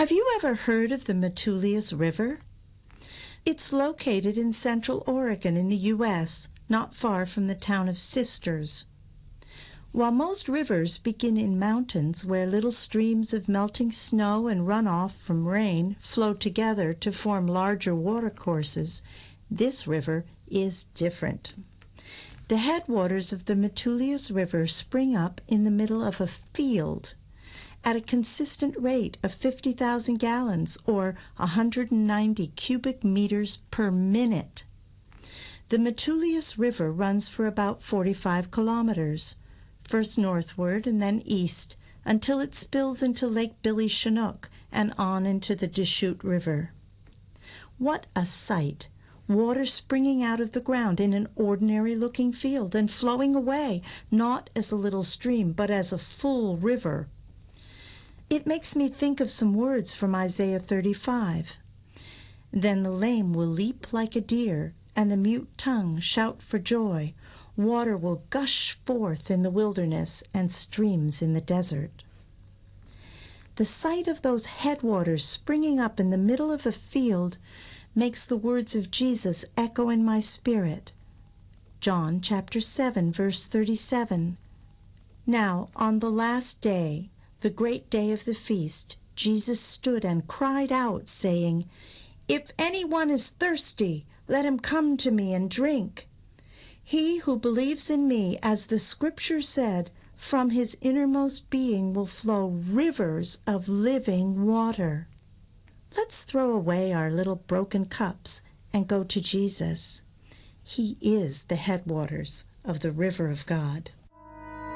Have you ever heard of the Metolius River? It's located in central Oregon in the U.S., not far from the town of Sisters. While most rivers begin in mountains where little streams of melting snow and runoff from rain flow together to form larger watercourses, this river is different. The headwaters of the Metolius River spring up in the middle of a field at a consistent rate of 50,000 gallons or 190 cubic meters per minute. The Metolius River runs for about 45 kilometers, first northward and then east, until it spills into Lake Billy Chinook and on into the Deschutes River. What a sight! Water springing out of the ground in an ordinary-looking field and flowing away, not as a little stream, but as a full river. It makes me think of some words from Isaiah 35. Then the lame will leap like a deer, and the mute tongue shout for joy. Water will gush forth in the wilderness and streams in the desert. The sight of those headwaters springing up in the middle of a field makes the words of Jesus echo in my spirit. John chapter 7, verse 37. Now, on the last day, the great day of the feast, Jesus stood and cried out, saying, "If anyone is thirsty, let him come to me and drink. He who believes in me, as the Scripture said, from his innermost being will flow rivers of living water." Let's throw away our little broken cups and go to Jesus. He is the headwaters of the river of God.